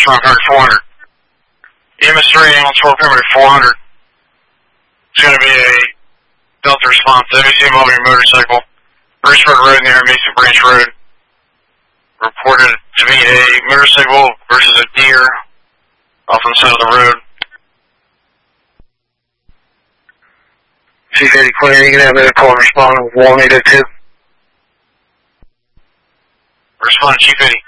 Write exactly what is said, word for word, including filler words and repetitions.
Respond perimeter four hundred. E M S three, ambulance four, perimeter four hundred. It's going to be a Delta response. W C mobile motorcycle. Birchford Road near Mason Branch Road. Reported to be a motorcycle versus a deer off on the side of the road. Chief eighty clear, you can have another call and respond with one eight oh two. Respond, Chief eighty.